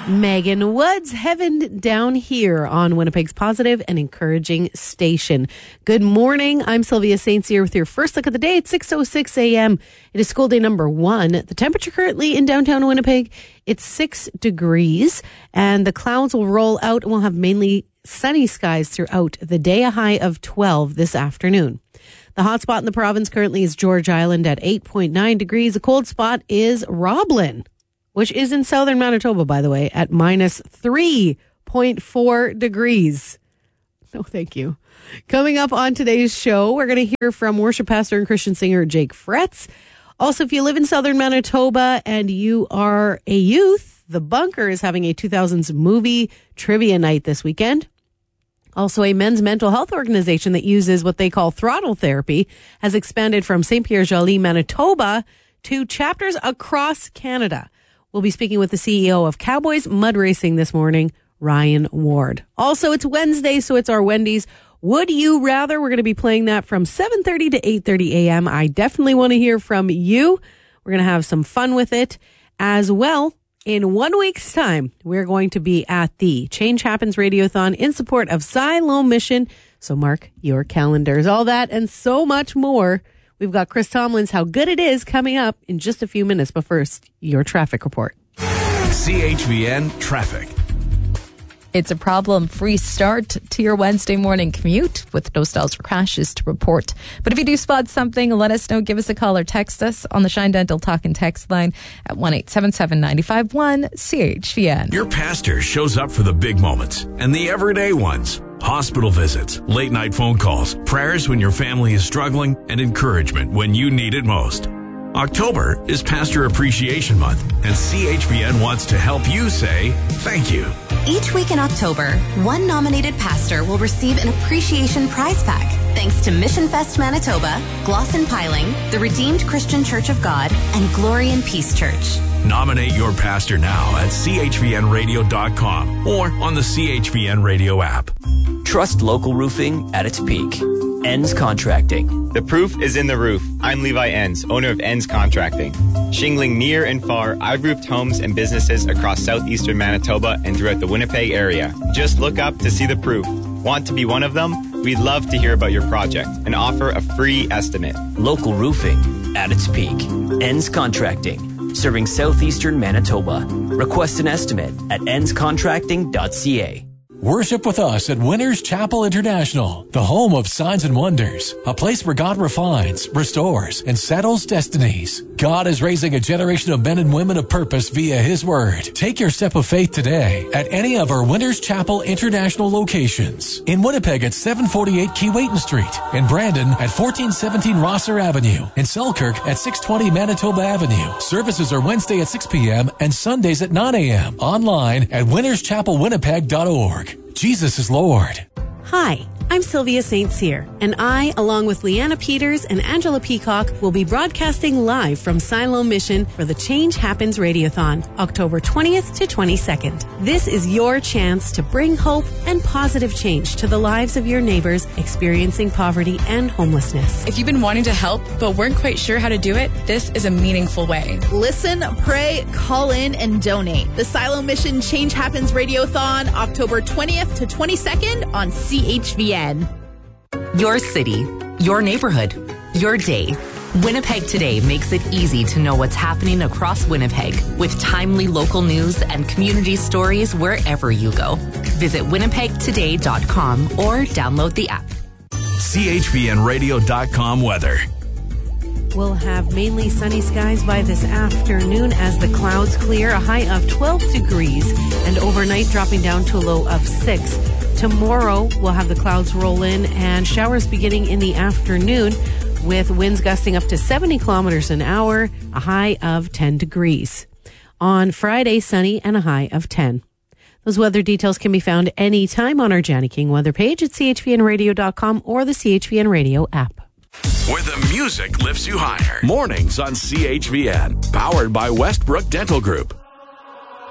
Megan Woods, Heaven Down Here on Winnipeg's positive and encouraging station. Good morning. I'm Sylvia St. Cyr with your first look of the day at 6:06 a.m. It is school day number 1. The temperature currently in downtown Winnipeg, it's 6 degrees, and the clouds will roll out and we'll have mainly sunny skies throughout the day, a high of 12 this afternoon. The hot spot in the province currently is George Island at 8.9 degrees. The cold spot is Roblin, which is in southern Manitoba, by the way, at minus 3.4 degrees. No, thank you. Coming up on today's show, we're going to hear from worship pastor and Christian singer Jake Fretz. Also, if you live in southern Manitoba and you are a youth, The Bunker is having a 2000s movie trivia night this weekend. Also, a men's mental health organization that uses what they call throttle therapy has expanded from St. Pierre-Joli, Manitoba, to chapters across Canada. We'll be speaking with the CEO of Cowboys Mud Racing this morning, Ryan Ward. Also, it's Wednesday, so it's our Wendy's Would You Rather. We're going to be playing that from 7:30 to 8:30 a.m. I definitely want to hear from you. We're going to have some fun with it as well. In 1 week's time, we're going to be at the Change Happens Radiothon in support of Siloam Mission. So mark your calendars. All that and so much more. We've got Chris Tomlin's How Good It Is coming up in just a few minutes. But first, your traffic report. CHVN Traffic. It's a problem-free start to your Wednesday morning commute with no stalls or crashes to report. But if you do spot something, let us know. Give us a call or text us on the Shine Dental Talk and Text line at 1-877-951-CHVN. Your pastor shows up for the big moments and the everyday ones. Hospital visits, late night phone calls, prayers when your family is struggling, and encouragement when you need it most. October is Pastor Appreciation Month, and CHVN wants to help you say thank you. Each week in October, one nominated pastor will receive an appreciation prize pack thanks to Mission Fest Manitoba, Glosson Piling, the Redeemed Christian Church of God, and Glory and Peace Church. Nominate your pastor now at chvnradio.com or on the CHVN Radio app. Trust local roofing at its peak. Enns Contracting. The proof is in the roof. I'm Levi Enns, owner of Enns Contracting. Shingling near and far, I've roofed homes and businesses across southeastern Manitoba and throughout the Winnipeg area. Just look up to see the proof. Want to be one of them? We'd love to hear about your project and offer a free estimate. Local roofing at its peak. Enns Contracting. Serving southeastern Manitoba. Request an estimate at ennscontracting.ca. Worship with us at Winners Chapel International, the home of signs and wonders, a place where God refines, restores, and settles destinies. God is raising a generation of men and women of purpose via His Word. Take your step of faith today at any of our Winners Chapel International locations. In Winnipeg at 748 Keewatin Street, in Brandon at 1417 Rosser Avenue, in Selkirk at 620 Manitoba Avenue. Services are Wednesday at 6 p.m. and Sundays at 9 a.m. Online at winnerschapelwinnipeg.org. Jesus is Lord. Hi, I'm Sylvia St. Cyr, and I, along with Leanna Peters and Angela Peacock, will be broadcasting live from Siloam Mission for the Change Happens Radiothon, October 20th to 22nd. This is your chance to bring hope and positive change to the lives of your neighbors experiencing poverty and homelessness. If you've been wanting to help but weren't quite sure how to do it, this is a meaningful way. Listen, pray, call in, and donate. The Siloam Mission Change Happens Radiothon, October 20th to 22nd on CHVN. Your city, your neighborhood, your day. Winnipeg Today makes it easy to know what's happening across Winnipeg with timely local news and community stories wherever you go. Visit winnipegtoday.com or download the app. CHVNradio.com weather. We'll have mainly sunny skies by this afternoon as the clouds clear, a high of 12 degrees, and overnight dropping down to a low of 6. Tomorrow, we'll have the clouds roll in and showers beginning in the afternoon with winds gusting up to 70 kilometers an hour, a high of 10 degrees. On Friday, sunny and a high of 10. Those weather details can be found anytime on our Janny King weather page at chvnradio.com or the CHVN Radio app. Where the music lifts you higher. Mornings on CHVN. Powered by Westbrook Dental Group.